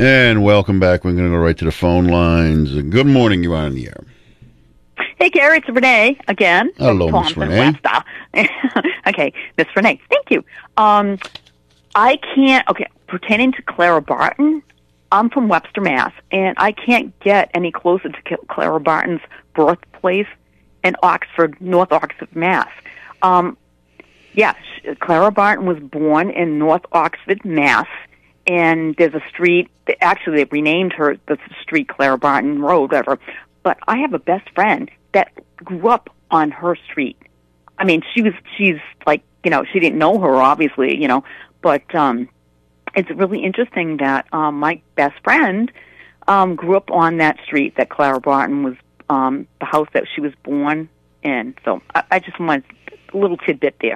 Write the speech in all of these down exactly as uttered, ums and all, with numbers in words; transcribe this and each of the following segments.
And welcome back. We're going to go right to the phone lines. Good morning. You're on the air. Hey, Gary, it's Renee again. Hello, Miss Renee. Okay, Miss Renee, thank you. Um, I can't, okay, pertaining to Clara Barton, I'm from Webster, Mass., and I can't get any closer to Clara Barton's birthplace in Oxford, North Oxford, Mass. Um, yeah, Clara Barton was born in North Oxford, Mass., and there's a street, actually they renamed her the street Clara Barton Road, whatever, but I have a best friend that grew up on her street. I mean, she was, she's like, you know, she didn't know her, obviously, you know, but um, it's really interesting that um, my best friend um, grew up on that street that Clara Barton was, um, the house that she was born in. So I, I just wanted a little tidbit there.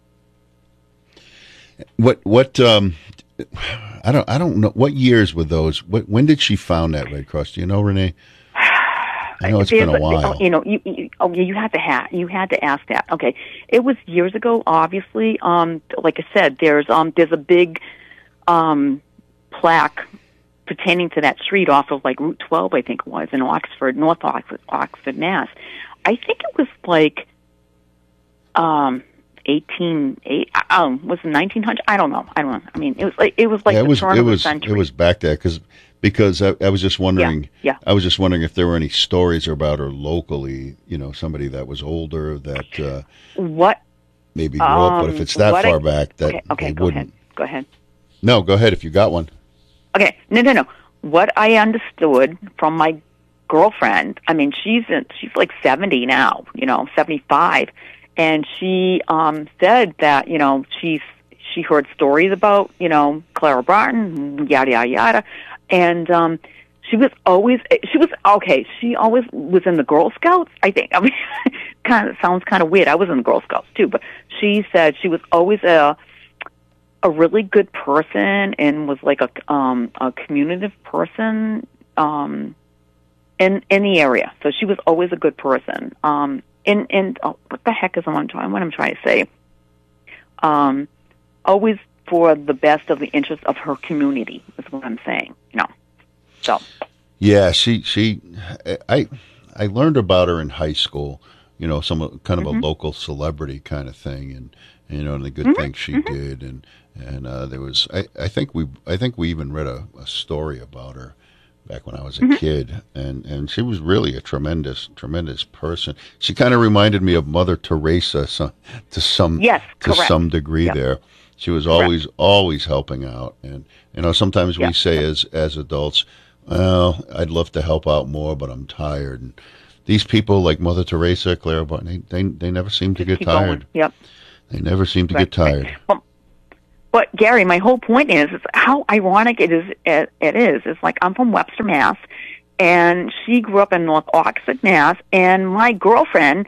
What, what, um, I don't, I don't know, what years were those? What, when did she found that Red Cross? Do you know, Renee? I know it's There's been a while. You know, you, you, oh, you had to have, you had to ask that. Okay, it was years ago. Obviously, um, like I said, there's um, there's a big um, plaque pertaining to that street off of like Route twelve, I think it was, in Oxford, North Oxford, Oxford, Mass. I think it was like um, eighteen eight. Um, was it nineteen hundred? I don't know. I don't know. I mean, it was like it was like yeah, it the was, turn it of was, the century. It was back there because. Because I, I was just wondering, yeah, yeah. I was just wondering if there were any stories about her locally. You know, somebody that was older that uh, what maybe grew up. But if it's that far I, back, that okay, okay, they go wouldn't. Ahead. Go ahead. No, go ahead if you got one. Okay, no, no, no. What I understood from my girlfriend, I mean, she's in, she's like seventy now, you know, seventy-five, and she um, said that you know she's she heard stories about you know Clara Barton, yada yada yada. And um, she was always, she was, okay, she always was in the Girl Scouts, I think. I mean, kind of sounds kind of weird. I was in the Girl Scouts, too. But she said she was always a a really good person and was like a, um, a communicative person um, in in the area. So she was always a good person. Um, and, and oh, what the heck is I'm trying, what I'm trying to say? Um, always for the best of the interest of her community is what I'm saying, you know. So yeah, she she I I learned about her in high school, you know, some kind of mm-hmm. a local celebrity kind of thing, and you know, and the good mm-hmm. things she mm-hmm. did, and and uh, there was I, I think we I think we even read a, a story about her back when I was a mm-hmm. kid, and and she was really a tremendous tremendous person. She kind of reminded me of Mother Teresa so, to some yes, to correct. some degree yep. there. She was always, Correct. always helping out. And, you know, sometimes yeah. we say as, as adults, well, I'd love to help out more, but I'm tired. And these people like Mother Teresa, Clara Barton, they, they, they never seem to Just get tired. Going. Yep. They never seem to right. get tired. Right. Well, but, Gary, my whole point is, is how ironic it is. It, it is. It's like I'm from Webster, Mass., and she grew up in North Oxford, Mass., and my girlfriend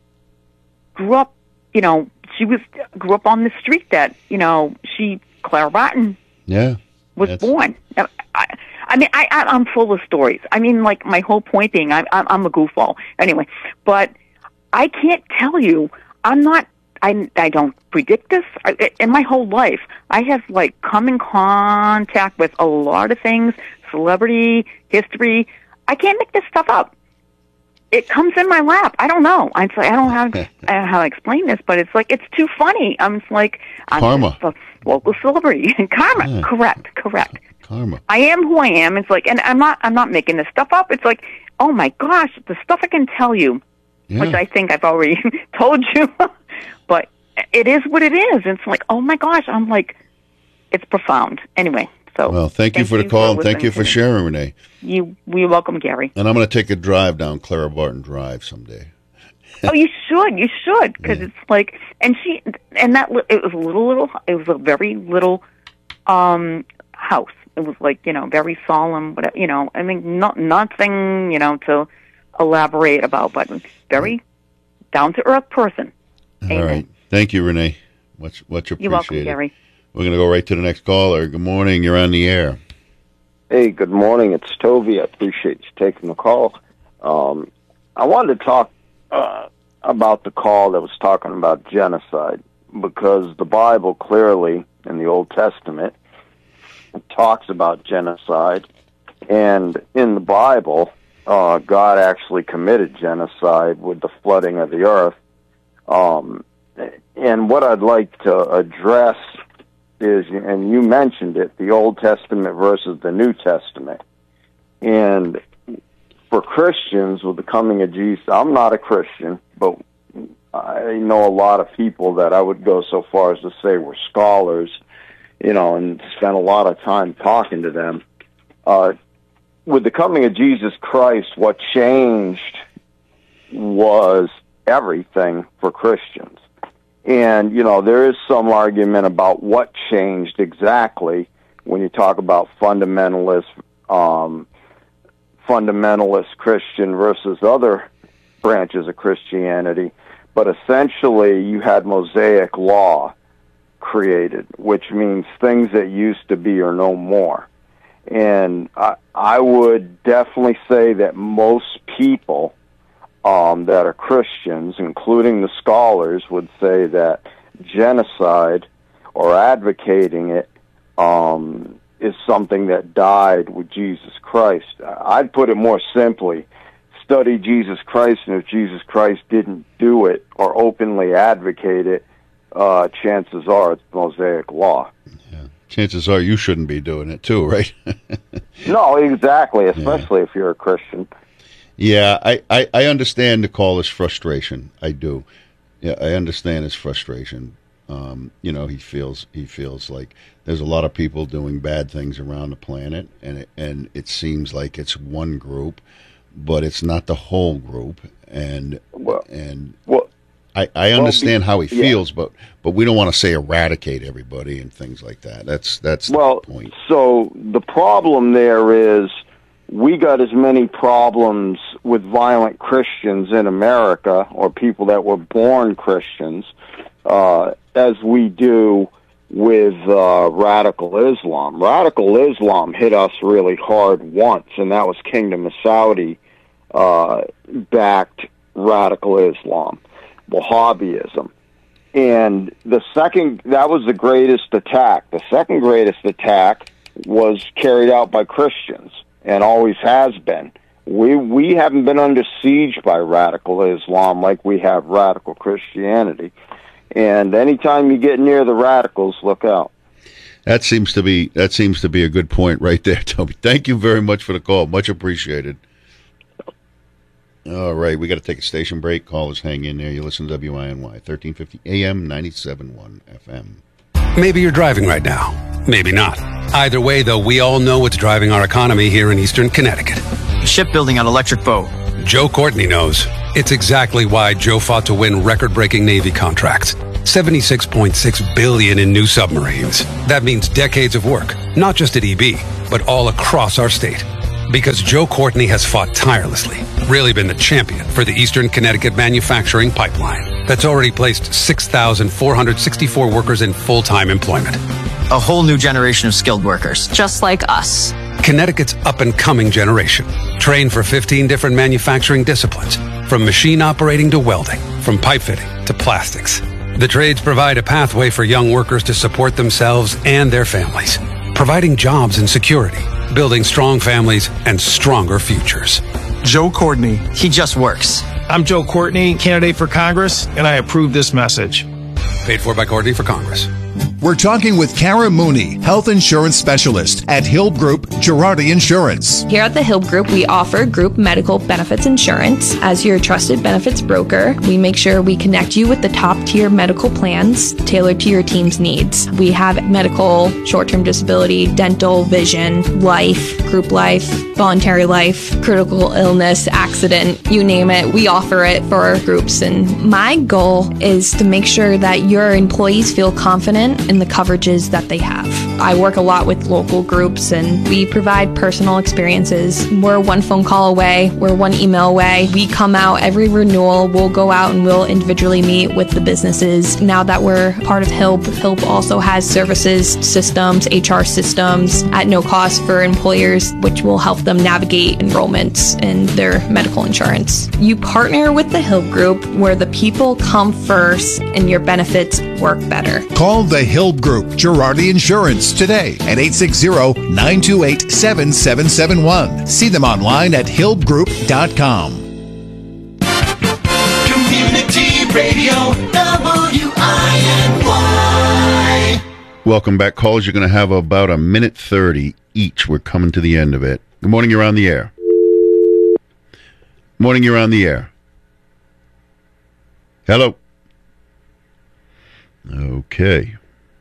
grew up, you know, She was grew up on the street that you know she Clara Barton yeah was born. I, I mean, I, I I'm full of stories. I mean, like my whole point being, I, I'm a goofball anyway. But I can't tell you. I'm not. I I don't predict this. I, in my whole life, I have like come in contact with a lot of things, celebrity history. I can't make this stuff up. It comes in my lap. I don't know. I'm like, I don't have I don't know how to explain this, but it's like it's too funny. I'm just like I'm karma, just a local celebrity. Karma, yeah. correct, correct. Karma. I am who I am. It's like, and I'm not. I'm not making this stuff up. It's like, oh my gosh, the stuff I can tell you, yeah. which I think I've already told you, but it is what it is. It's like, oh my gosh, I'm like, it's profound. Anyway. So, well, thank, thank you for the call, and thank you for sharing, Renee. You, you're welcome, Gary. And I'm going to take a drive down Clara Barton Drive someday. Oh, you should, you should, because yeah. it's like, and she, and that, it was a little, little, it was a very little um, house. It was like, you know, very solemn, but you know, I mean, not nothing, you know, to elaborate about, but very right. down to earth person. All Amen. Right, thank you, Renee. Much, much appreciated. You're welcome, Gary. We're going to go right to the next caller. Good morning. You're on the air. Hey, good morning. It's Toby. I appreciate you taking the call. Um, I wanted to talk uh, about the call that was talking about genocide, because the Bible clearly, in the Old Testament, talks about genocide. And in the Bible, uh, God actually committed genocide with the flooding of the earth. Um, and what I'd like to address is, and you mentioned it, the Old Testament versus the New Testament. And for Christians, with the coming of Jesus, I'm not a Christian, but I know a lot of people that I would go so far as to say were scholars, you know, and spent a lot of time talking to them. Uh, with the coming of Jesus Christ, what changed was everything for Christians. And, you know, there is some argument about what changed exactly when you talk about fundamentalist, um, fundamentalist Christian versus other branches of Christianity. But essentially, you had Mosaic law created, which means things that used to be are no more. And I, I would definitely say that most people um, that are Christians, including the scholars, would say that genocide or advocating it um, is something that died with Jesus Christ. I'd put it more simply. Study Jesus Christ, and if Jesus Christ didn't do it or openly advocate it, uh, chances are it's Mosaic law. Yeah. Chances are you shouldn't be doing it too, right? No, exactly, especially yeah. if you're a Christian. Yeah, I, I, I understand the caller's frustration. I do. Yeah, I understand his frustration. Um, you know, he feels he feels like there's a lot of people doing bad things around the planet, and it, and it seems like it's one group, but it's not the whole group. And well, and well, I, I understand well, how he yeah. feels, but but we don't want to say eradicate everybody and things like that. That's that's well, the point. So the problem there is we got as many problems with violent Christians in America, or people that were born Christians, uh, as we do with uh, radical Islam. Radical Islam hit us really hard once, and that was Kingdom of Saudi uh, backed radical Islam, Wahhabism. And the second, that was the greatest attack. The second greatest attack was carried out by Christians, and always has been. We we haven't been under siege by radical Islam like we have radical Christianity. And anytime you get near the radicals, look out. That seems to be that seems to be a good point right there, Toby. Thank you very much for the call. Much appreciated. All right, we got to take a station break. Callers, hang in there. You listen to W I N Y, thirteen fifty A M, ninety-seven point one F M. Maybe you're driving right now. Maybe not. Either way, though, we all know what's driving our economy here in Eastern Connecticut. Shipbuilding on electric boat. Joe Courtney knows. It's exactly why Joe fought to win record-breaking Navy contracts. seventy-six point six billion dollars in new submarines. That means decades of work, not just at E B, but all across our state. Because Joe Courtney has fought tirelessly, really been the champion for the Eastern Connecticut manufacturing pipeline that's already placed six thousand four hundred sixty-four workers in full-time employment. A whole new generation of skilled workers. Just like us. Connecticut's up-and-coming generation, trained for fifteen different manufacturing disciplines, from machine operating to welding, from pipe fitting to plastics. The trades provide a pathway for young workers to support themselves and their families, providing jobs and security, building strong families and stronger futures. Joe Courtney. He just works. I'm Joe Courtney, candidate for Congress, and I approve this message. Paid for by Courtney for Congress. We're talking with Kara Mooney, health insurance specialist at Hilb Group Girardi Insurance. Here at the Hilb Group, we offer group medical benefits insurance. As your trusted benefits broker, we make sure we connect you with the top-tier medical plans tailored to your team's needs. We have medical, short-term disability, dental, vision, life, group life, voluntary life, critical illness, accident, you name it. We offer it for our groups. And my goal is to make sure that your employees feel confident in the coverages that they have. I work a lot with local groups, and we provide personal experiences. We're one phone call away. We're one email away. We come out every renewal. We'll go out and we'll individually meet with the businesses. Now that we're part of Hilb, Hilb also has services, systems, H R systems at no cost for employers, which will help them navigate enrollments in their medical insurance. You partner with the Hilb Group, where the people come first and your benefits work better. Call the Hilb Group Girardi Insurance us today at eight six zero, nine two eight, seven seven seven one. See them online at hill group dot com. Community Radio, W I N Y. Welcome back, callers. You're going to have about a minute thirty each. We're coming to the end of it. Good morning, you're on the air. Morning, you're on the air. Hello. Okay.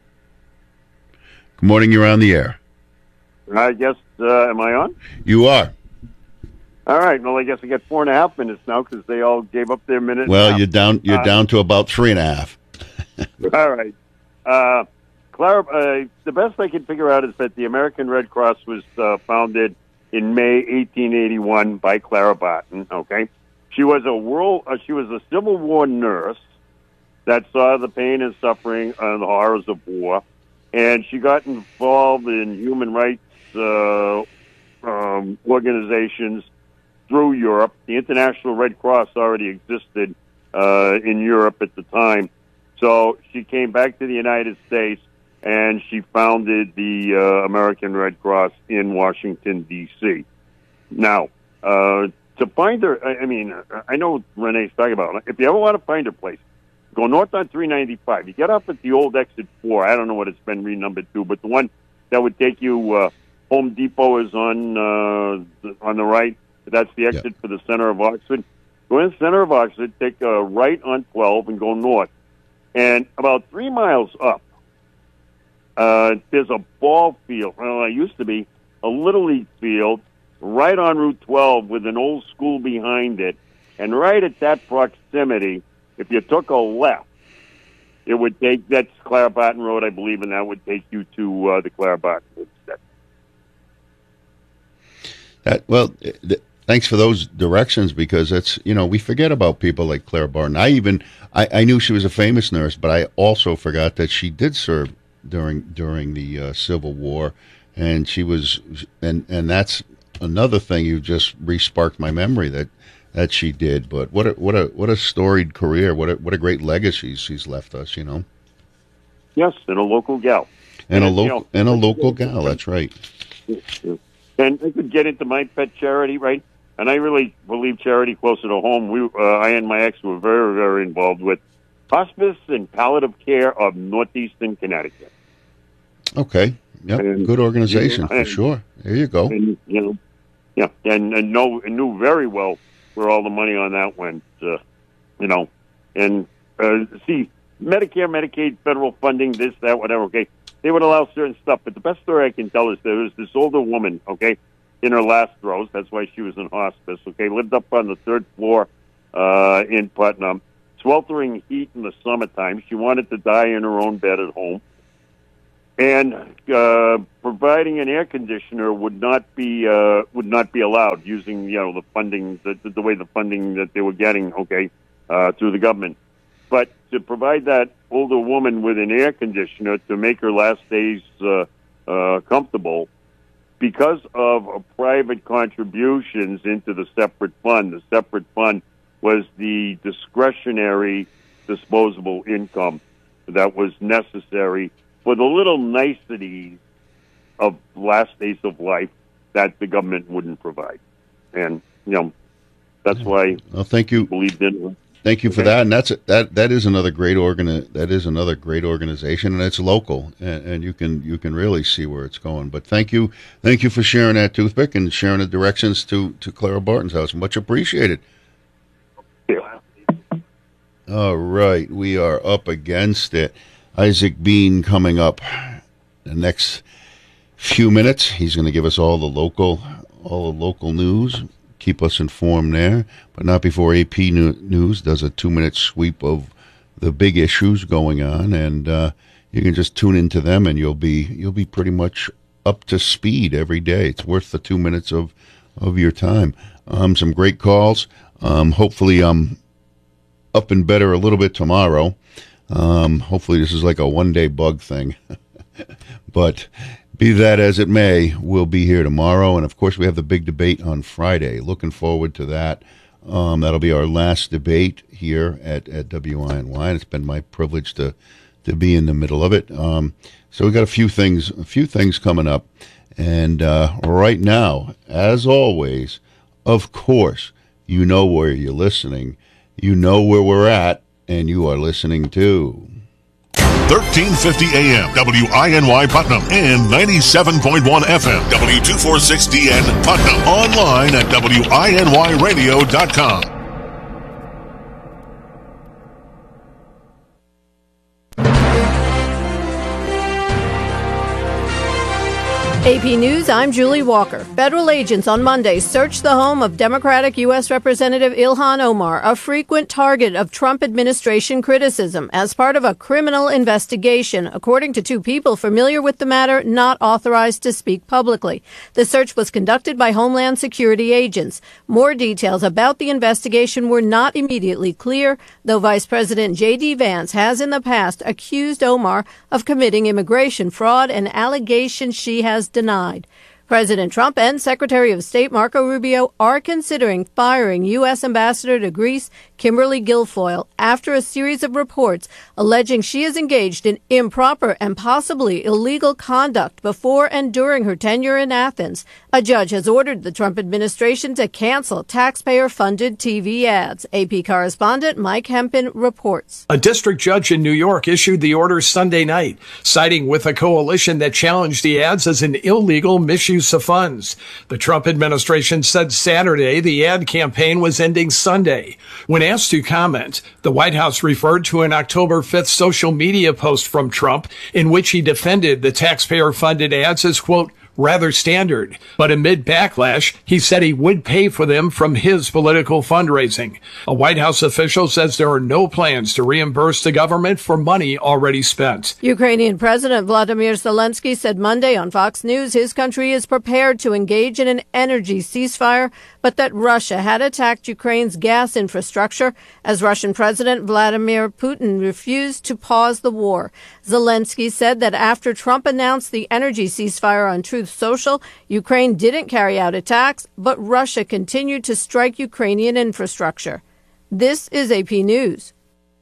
Good morning, you're on the air. I guess, uh, am I on? You are. All right. Well, I guess I get four and a half minutes now because they all gave up their minute. Well, you're down. You're uh, down to about three and a half. All right. Uh, Clara, uh, the best I can figure out is that the American Red Cross was uh, founded in May eighteen eighty-one by Clara Barton. Okay, she was a world. Uh, she was a Civil War nurse that saw the pain and suffering and the horrors of war, and she got involved in human rights uh, um, organizations through Europe. The International Red Cross already existed uh, in Europe at the time, so she came back to the United States. And she founded the uh, American Red Cross in Washington, D C Now, uh, to find her, I, I mean, I know what Renee's talking about. If you ever want to find her place, go north on three ninety-five. You get off at the old exit four. I don't know what it's been renumbered to, but the one that would take you, uh, Home Depot is on uh, on the right. That's the exit yeah. for the center of Oxford. Go in the center of Oxford, take a right on twelve, and go north. And about three miles up, Uh, there's a ball field. Well, it used to be a Little League field right on Route twelve with an old school behind it. And right at that proximity, if you took a left, it would take, that's Clara Barton Road, I believe, and that would take you to uh, the Clara Barton Road. That, well, th- thanks for those directions because that's, you know, we forget about people like Clara Barton. I even, I, I knew she was a famous nurse, but I also forgot that she did serve during during the uh, Civil War, and she was, and and that's another thing you just re-sparked my memory that that she did. But what a what a what a storied career! What a what a great legacy she's left us. You know. Yes, and a local gal. And, and a local you know, and a local gal. That's right. And I could get into my pet charity, right? And I really believe charity closer to home. We, uh, I and my ex were very very involved with Hospice and Palliative Care of Northeastern Connecticut. Okay. Yep. And, good organization, you know, and, for sure. There you go. And, you know, yeah, and, and know and knew very well where all the money on that went, uh, you know. And, uh, see, Medicare, Medicaid, federal funding, this, that, whatever, okay, they would allow certain stuff. But the best story I can tell is there was this older woman, okay, in her last throes. That's why she was in hospice, okay, lived up on the third floor uh, in Putnam. Sweltering heat in the summertime. She wanted to die in her own bed at home. And uh, providing an air conditioner would not be uh, would not be allowed using, you know, the funding, the, the way the funding that they were getting, okay, uh, through the government. But to provide that older woman with an air conditioner to make her last days uh, uh, comfortable, because of uh, private contributions into the separate fund, the separate fund was the discretionary disposable income that was necessary for the little niceties of last days of life that the government wouldn't provide. And, you know, that's why well, thank you. I believed in it. Thank you for that. And that's that that is another great organi- that is another great organization, and it's local, and, and you can you can really see where it's going. But thank you thank you for sharing that toothpick and sharing the directions to, to Clara Barton's house. Much appreciated. All right, we are up against it. Isaac Bean coming up the next few minutes. He's going to give us all the local, all the local news, keep us informed there, but not before A P News does a two-minute sweep of the big issues going on, and uh, you can just tune into them, and you'll be you'll be pretty much up to speed every day. It's worth the two minutes of of your time. Um, some great calls. Um, hopefully, I'm up and better a little bit tomorrow. Um, hopefully this is like a one-day bug thing. But be that as it may, we'll be here tomorrow. And, of course, we have the big debate on Friday. Looking forward to that. Um, that'll be our last debate here at, at W I N Y. And it's been my privilege to, to be in the middle of it. Um, So we got a few things, a few things coming up, and uh, right now, as always, of course, you know where you're listening, you know where we're at, and you are listening to thirteen fifty A M W I N Y Putnam and ninety-seven point one F M W two forty-six D N Putnam. Online at W I N Y radio dot com. A P News, I'm Julie Walker. Federal agents on Monday searched the home of Democratic U S Representative Ilhan Omar, a frequent target of Trump administration criticism, as part of a criminal investigation, according to two people familiar with the matter not authorized to speak publicly. The search was conducted by Homeland Security agents. More details about the investigation were not immediately clear, though Vice President J D. Vance has in the past accused Omar of committing immigration fraud, an allegation she has denied. President Trump and Secretary of State Marco Rubio are considering firing U S. Ambassador to Greece Kimberly Guilfoyle after a series of reports alleging she is engaged in improper and possibly illegal conduct before and during her tenure in Athens. A judge has ordered the Trump administration to cancel taxpayer-funded T V ads. A P correspondent Mike Hempin reports. A district judge in New York issued the order Sunday night, siding with a coalition that challenged the ads as an illegal misuse of funds. The Trump administration said Saturday the ad campaign was ending Sunday. When asked to comment, the White House referred to an October fifth social media post from Trump in which he defended the taxpayer-funded ads as, quote, rather standard. But amid backlash, he said he would pay for them from his political fundraising. A White House official says there are no plans to reimburse the government for money already spent. Ukrainian President Vladimir Zelensky said Monday on Fox News his country is prepared to engage in an energy ceasefire, but that Russia had attacked Ukraine's gas infrastructure as Russian President Vladimir Putin refused to pause the war. Zelensky said that after Trump announced the energy ceasefire on Truth Social, Ukraine didn't carry out attacks, but Russia continued to strike Ukrainian infrastructure. This is A P News.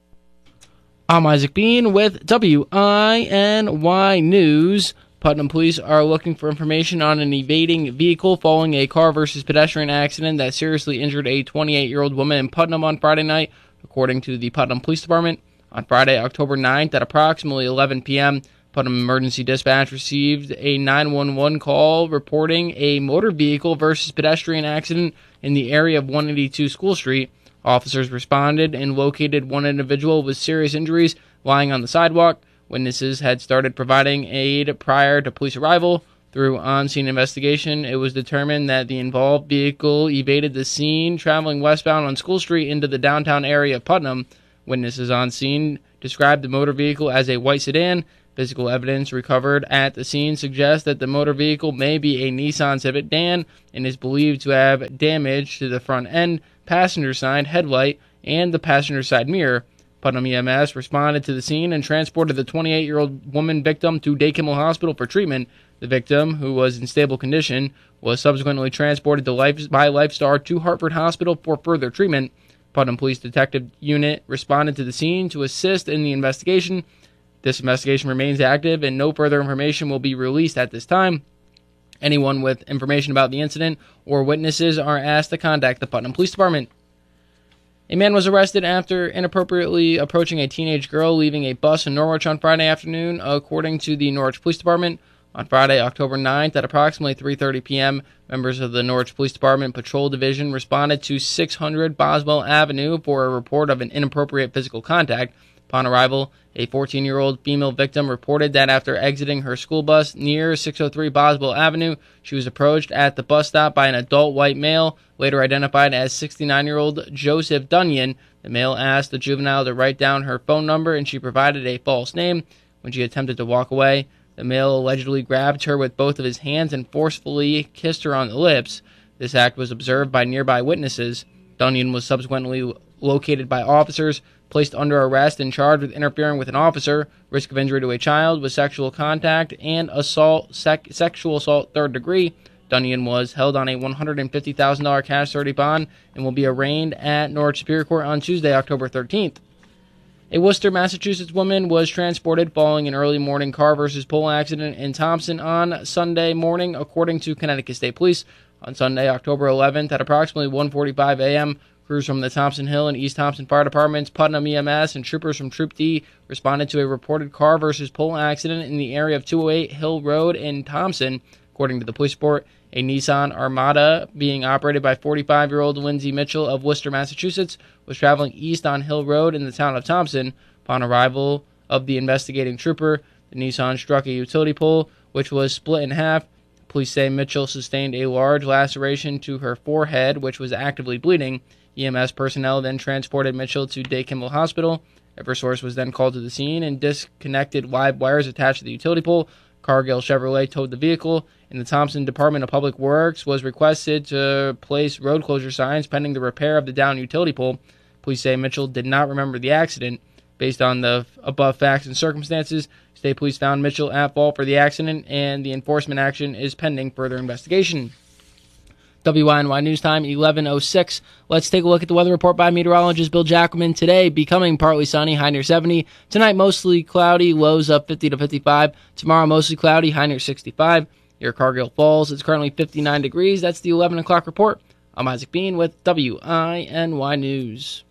I'm Isaac Bean with W I N Y News. Putnam police are looking for information on an evading vehicle following a car versus pedestrian accident that seriously injured a twenty-eight-year-old woman in Putnam on Friday night, according to the Putnam Police Department. On Friday, October ninth, at approximately eleven p.m., Putnam Emergency Dispatch received a nine one one call reporting a motor vehicle versus pedestrian accident in the area of one eighty-two School Street. Officers responded and located one individual with serious injuries lying on the sidewalk. Witnesses had started providing aid prior to police arrival. Through on-scene investigation, it was determined that the involved vehicle evaded the scene, traveling westbound on School Street into the downtown area of Putnam. Witnesses on scene described the motor vehicle as a white sedan. Physical evidence recovered at the scene suggests that the motor vehicle may be a Nissan Civic Dan and is believed to have damage to the front end, passenger side headlight, and the passenger side mirror. Putnam E M S responded to the scene and transported the twenty-eight-year-old woman victim to Day Kimmel Hospital for treatment. The victim, who was in stable condition, was subsequently transported to Life, by Lifestar to Hartford Hospital for further treatment. Putnam Police Detective Unit responded to the scene to assist in the investigation. This investigation remains active and no further information will be released at this time. Anyone with information about the incident or witnesses are asked to contact the Putnam Police Department. A man was arrested after inappropriately approaching a teenage girl leaving a bus in Norwich on Friday afternoon, according to the Norwich Police Department. On Friday, October ninth, at approximately three thirty p.m., members of the Norwich Police Department Patrol Division responded to six hundred Boswell Avenue for a report of an inappropriate physical contact. Upon arrival, a fourteen-year-old female victim reported that after exiting her school bus near six oh three Boswell Avenue, she was approached at the bus stop by an adult white male, later identified as sixty-nine-year-old Joseph Dunyan. The male asked the juvenile to write down her phone number, and she provided a false name. When she attempted to walk away, the male allegedly grabbed her with both of his hands and forcefully kissed her on the lips. This act was observed by nearby witnesses. Dunyan was subsequently located by officers, placed under arrest and charged with interfering with an officer, risk of injury to a child with sexual contact, and assault, sec- sexual assault third degree. Dunyan was held on a one hundred fifty thousand dollars cash surety bond and will be arraigned at Norwich Superior Court on Tuesday, October thirteenth. A Worcester, Massachusetts woman was transported following an early morning car versus pole accident in Thompson on Sunday morning, according to Connecticut State Police. On Sunday, October eleventh, at approximately one forty-five a.m., crews from the Thompson Hill and East Thompson Fire Departments, Putnam E M S, and troopers from Troop D responded to a reported car versus pole accident in the area of two oh eight Hill Road in Thompson. According to the police report, a Nissan Armada being operated by forty-five-year-old Lindsay Mitchell of Worcester, Massachusetts, was traveling east on Hill Road in the town of Thompson. Upon arrival of the investigating trooper, the Nissan struck a utility pole, which was split in half. Police say Mitchell sustained a large laceration to her forehead, which was actively bleeding. E M S personnel then transported Mitchell to Day Kimball Hospital. Eversource was then called to the scene and disconnected live wires attached to the utility pole. Cargill Chevrolet towed the vehicle, and the Thompson Department of Public Works was requested to place road closure signs pending the repair of the downed utility pole. Police say Mitchell did not remember the accident. Based on the above facts and circumstances, state police found Mitchell at fault for the accident, and the enforcement action is pending further investigation. W I N Y News Time, eleven oh six. Let's take a look at the weather report by meteorologist Bill Jackelman. Today, becoming partly sunny, high near seventy. Tonight, mostly cloudy, lows up fifty to fifty-five. Tomorrow, mostly cloudy, high near sixty-five. Near Cargill Falls, it's currently fifty-nine degrees. That's the eleven o'clock report. I'm Isaac Bean with W I N Y News.